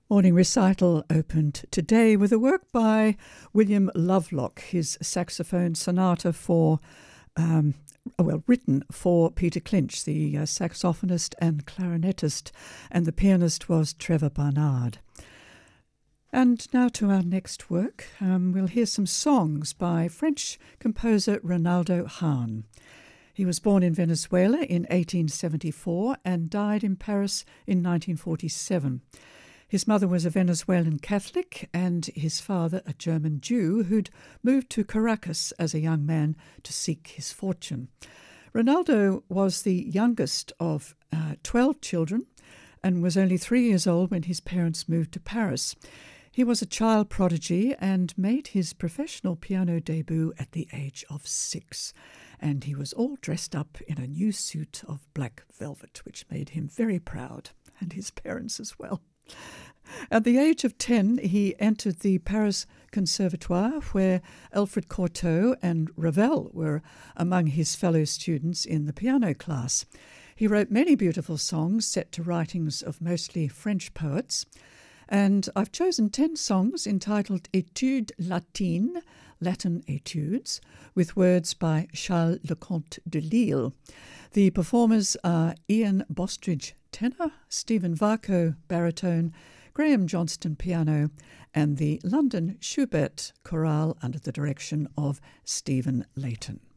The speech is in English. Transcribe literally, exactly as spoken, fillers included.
Morning Recital opened today with a work by William Lovelock, his saxophone sonata for, um, well, written for Peter Clinch, the uh, saxophonist and clarinetist, and the pianist was Trevor Barnard. And now to our next work. Um, we'll hear some songs by French composer Reynaldo Hahn. He was born in Venezuela in eighteen seventy-four and died in Paris in nineteen forty-seven. His mother was a Venezuelan Catholic and his father a German Jew who'd moved to Caracas as a young man to seek his fortune. Reynaldo was the youngest of uh, twelve children and was only three years old when his parents moved to Paris. He was a child prodigy and made his professional piano debut at the age of six. And he was all dressed up in a new suit of black velvet, which made him very proud, and his parents as well. At the age of ten, he entered the Paris Conservatoire, where Alfred Cortot and Ravel were among his fellow students in the piano class. He wrote many beautiful songs set to writings of mostly French poets, and I've chosen ten songs entitled Études latines, Latin Etudes, with words by Charles Lecomte de Lisle. The performers are Ian Bostridge, tenor, Stephen Varco, baritone, Graham Johnston, piano, and the London Schubert Chorale under the direction of Stephen Layton.